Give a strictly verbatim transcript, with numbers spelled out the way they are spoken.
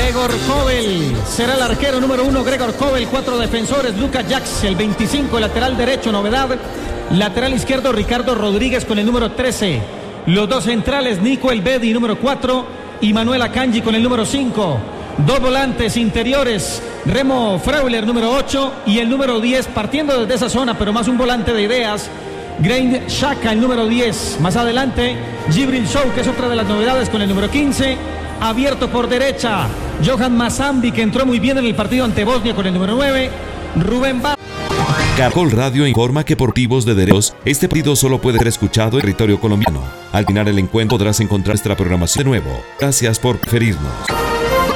Gregor Kobel será el arquero número uno. Gregor Kobel, cuatro defensores. Lucas Jax, el veinticinco, lateral derecho, novedad. Lateral izquierdo, Ricardo Rodríguez con el número trece. Los dos centrales, Nico Elvedi, número cuatro, y Manuel Akanji con el número cinco. Dos volantes interiores, Remo Freuler, número ocho, y el número diez, partiendo desde esa zona, pero más un volante de ideas, Grain Xhaka, el número diez. Más adelante, Gibril Show, que es otra de las novedades, con el número quince. Abierto por derecha, Johan Mazambi, que entró muy bien en el partido ante Bosnia con el número nueve. Rubén Ba... Caracol Radio informa que por motivos de derechos, este partido solo puede ser escuchado en territorio colombiano. Al final el encuentro podrás encontrar nuestra programación de nuevo. Gracias por preferirnos.